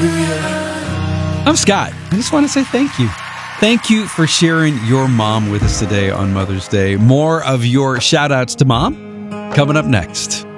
I'm Scott. I just want to say thank you. Thank you for sharing your mom with us today on Mother's Day. More of your shout outs to mom coming up next.